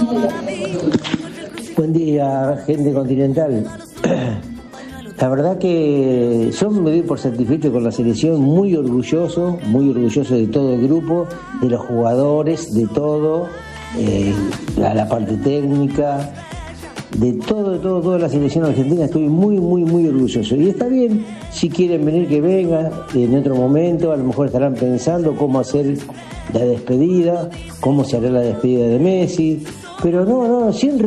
Buen día, gente continental. La verdad que yo me doy por satisfecho con la selección, muy orgulloso de todo el grupo, de los jugadores, de todo, la parte técnica, de toda la selección argentina. Estoy muy orgulloso. Y está bien, si quieren venir que vengan en otro momento, a lo mejor estarán pensando cómo hacer la despedida, cómo se hará la despedida de Messi, pero no, siempre